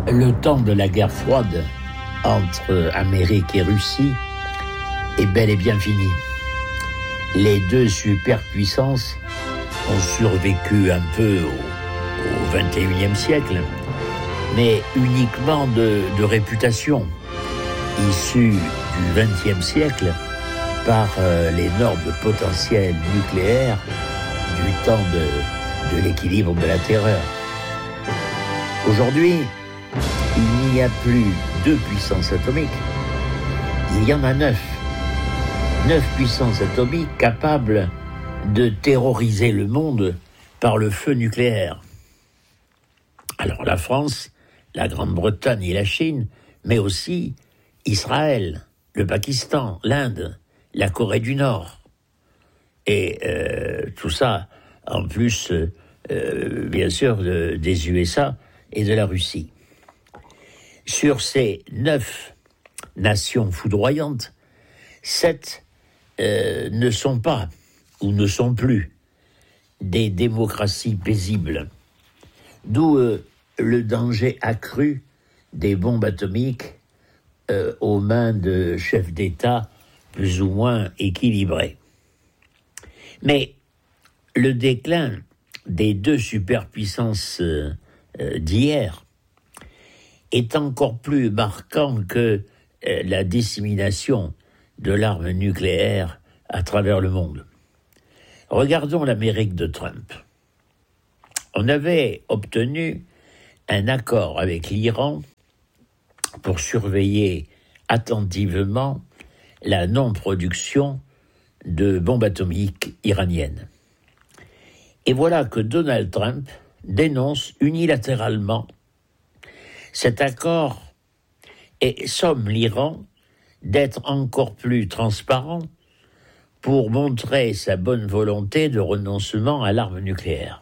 Le temps de la guerre froide entre Amérique et Russie est bel et bien fini. Les deux superpuissances ont survécu un peu au XXIe siècle, mais uniquement de réputation, issue du XXe siècle par l'énorme potentiel nucléaire du temps de l'équilibre de la terreur. Aujourd'hui, il n'y a plus deux puissances atomiques, il y en a 9. 9 puissances atomiques capables de terroriser le monde par le feu nucléaire. Alors la France, la Grande-Bretagne et la Chine, mais aussi Israël, le Pakistan, l'Inde, la Corée du Nord. Et tout ça, en plus, bien sûr, des USA et de la Russie. Sur ces 9 nations foudroyantes, 7 ne sont pas, ou ne sont plus, des démocraties paisibles. D'où le danger accru des bombes atomiques aux mains de chefs d'État plus ou moins équilibrés. Mais le déclin des deux superpuissances d'hier est encore plus marquant que la dissémination de l'arme nucléaire à travers le monde. Regardons l'Amérique de Trump. On avait obtenu un accord avec l'Iran pour surveiller attentivement la non-production de bombes atomiques iraniennes. Et voilà que Donald Trump dénonce unilatéralement cet accord et somme l'Iran d'être encore plus transparent pour montrer sa bonne volonté de renoncement à l'arme nucléaire.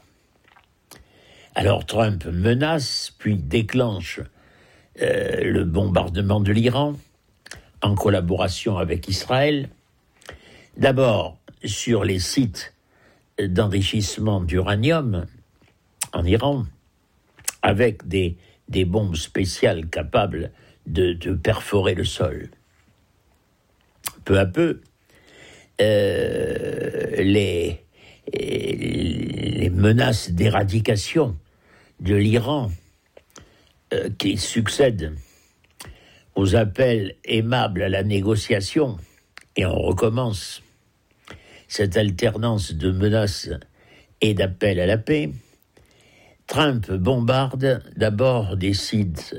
Alors Trump menace, puis déclenche le bombardement de l'Iran en collaboration avec Israël, d'abord sur les sites d'enrichissement d'uranium en Iran, avec des bombes spéciales capables de perforer le sol. Peu à peu, les menaces d'éradication de l'Iran qui succèdent aux appels aimables à la négociation, et on recommence cette alternance de menaces et d'appels à la paix. Trump bombarde d'abord des sites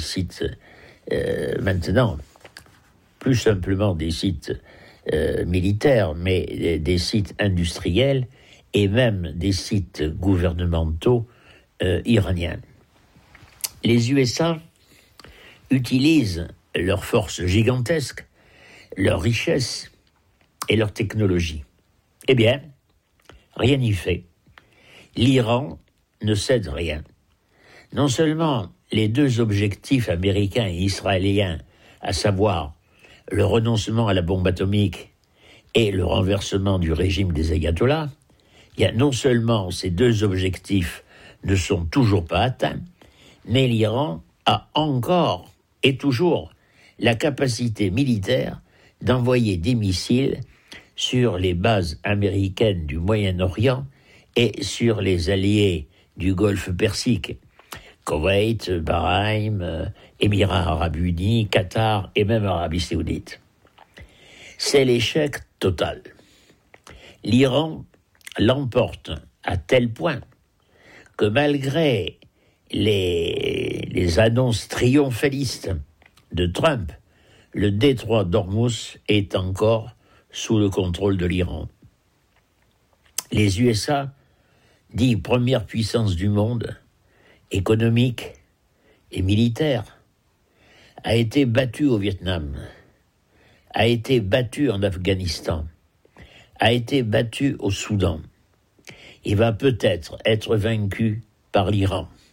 maintenant, plus simplement des sites militaires, mais des sites industriels et même des sites gouvernementaux iraniens. Les USA utilisent leurs forces gigantesques, leurs richesses et leur technologie. Eh bien, rien n'y fait. L'Iran ne cède rien. Non seulement les deux objectifs américains et israéliens, à savoir le renoncement à la bombe atomique et le renversement du régime des ayatollahs, non seulement ces deux objectifs ne sont toujours pas atteints, mais l'Iran a encore et toujours la capacité militaire d'envoyer des missiles sur les bases américaines du Moyen-Orient et sur les alliés du Golfe Persique, Koweït, Bahreïn, Émirats Arabes Unis, Qatar et même Arabie Saoudite. C'est l'échec total. L'Iran l'emporte à tel point que malgré les annonces triomphalistes de Trump, le détroit d'Ormuz est encore sous le contrôle de l'Iran. Les USA, dit première puissance du monde, économique et militaire, a été battue au Vietnam, a été battue en Afghanistan, a été battue au Soudan. Il va peut-être être vaincu par l'Iran.